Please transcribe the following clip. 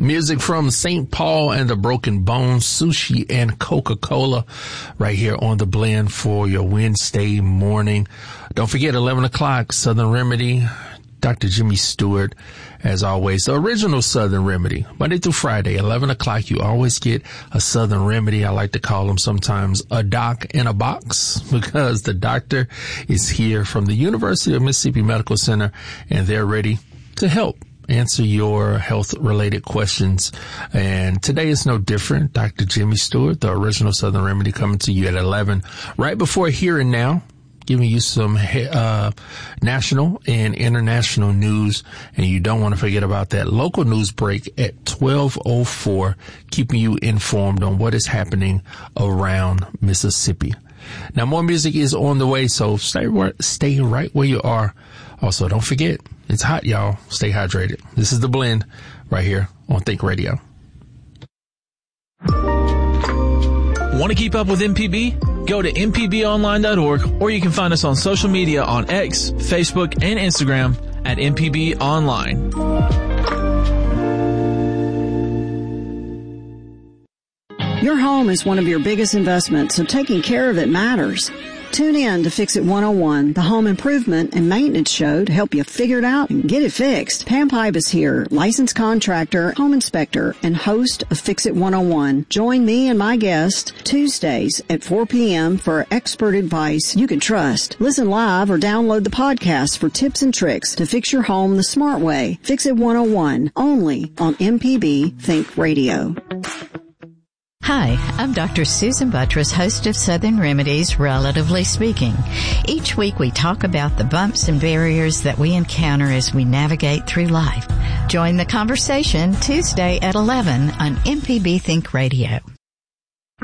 Music from St. Paul and the Broken Bones, Sushi and Coca-Cola right here on The Blend for your Wednesday morning. Don't forget, 11 o'clock, Southern Remedy, Dr. Jimmy Stewart, as always, the original Southern Remedy, Monday through Friday, 11 o'clock. You always get a Southern Remedy. I like to call them sometimes a doc in a box, because the doctor is here from the University of Mississippi Medical Center, and they're ready to help answer your health-related questions. And today is no different. Dr. Jimmy Stewart, the original Southern Remedy, coming to you at 11, right before Here and Now, giving you some national and international news. And you don't want to forget about that local news break at 12:04, keeping you informed on what is happening around Mississippi. Now, more music is on the way, so stay right where you are. Also, don't forget, it's hot, y'all. Stay hydrated. This is The Blend right here on Think Radio. Want to keep up with MPB? Go to mpbonline.org, or you can find us on social media on X, Facebook, and Instagram at MPB Online. Your home is one of your biggest investments, so taking care of it matters. Tune in to Fix It 101, the home improvement and maintenance show to help you figure it out and get it fixed. Pam Pipe is here, licensed contractor, home inspector, and host of Fix It 101. Join me and my guest Tuesdays at 4 p.m. for expert advice you can trust. Listen live or download the podcast for tips and tricks to fix your home the smart way. Fix It 101, only on MPB Think Radio. Hi, I'm Dr. Susan Buttress, host of Southern Remedies, Relatively Speaking. Each week we talk about the bumps and barriers that we encounter as we navigate through life. Join the conversation Tuesday at 11 on MPB Think Radio.